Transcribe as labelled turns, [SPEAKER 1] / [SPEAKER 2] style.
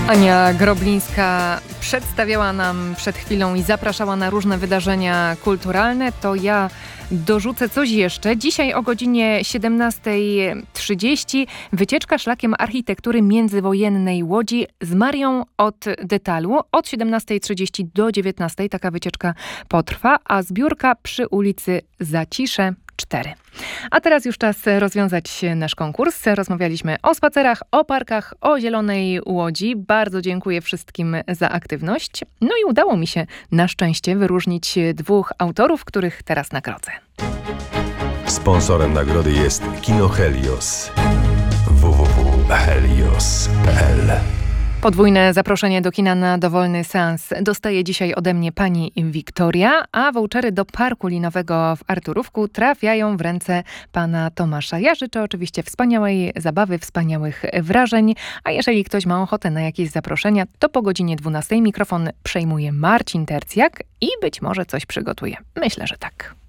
[SPEAKER 1] Ania Groblińska przedstawiała nam przed chwilą i zapraszała na różne wydarzenia kulturalne. To ja dorzucę coś jeszcze. Dzisiaj o godzinie 17:30 wycieczka szlakiem architektury międzywojennej Łodzi z Marią od detalu. Od 17:30 do 19:00 taka wycieczka potrwa, a zbiórka przy ulicy Zacisze 4. A teraz już czas rozwiązać nasz konkurs. Rozmawialiśmy o spacerach, o parkach, o zielonej Łodzi. Bardzo dziękuję wszystkim za aktywność. No i udało mi się na szczęście wyróżnić 2 autorów, których teraz nagrodzę.
[SPEAKER 2] Sponsorem nagrody jest Kino Helios. www.helios.pl.
[SPEAKER 1] Podwójne zaproszenie do kina na dowolny seans dostaje dzisiaj ode mnie pani Wiktoria, a vouchery do parku linowego w Arturówku trafiają w ręce pana Tomasza. Ja życzę oczywiście wspaniałej zabawy, wspaniałych wrażeń, a jeżeli ktoś ma ochotę na jakieś zaproszenia, to po godzinie 12:00 mikrofon przejmuje Marcin Tercjak i być może coś przygotuje. Myślę, że tak.